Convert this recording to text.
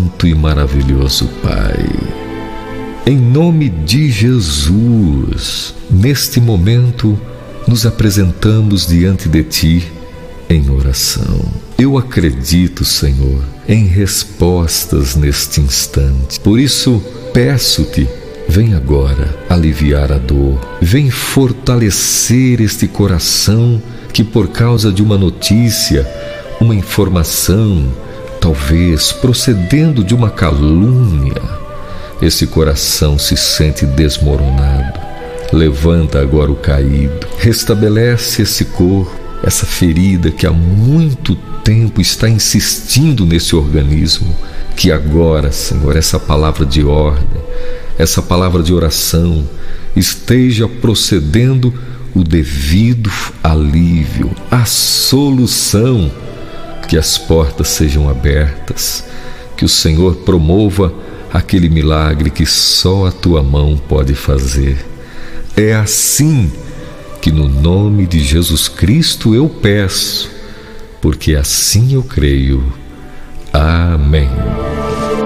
santo e maravilhoso Pai. Em nome de Jesus, neste momento, nos apresentamos diante de Ti em oração. Eu acredito, Senhor, em respostas neste instante. Por isso, peço-Te, vem agora aliviar a dor, vem fortalecer este coração que por causa de uma notícia, uma informação, talvez procedendo de uma calúnia, esse coração se sente desmoronado. Levanta agora o caído, restabelece esse corpo, essa ferida que há muito tempo está insistindo nesse organismo, que agora, Senhor, essa palavra de ordem, essa palavra de oração esteja procedendo o devido alívio, a solução, que as portas sejam abertas, que o Senhor promova aquele milagre que só a Tua mão pode fazer. É assim que no nome de Jesus Cristo eu peço, porque assim eu creio. Amém.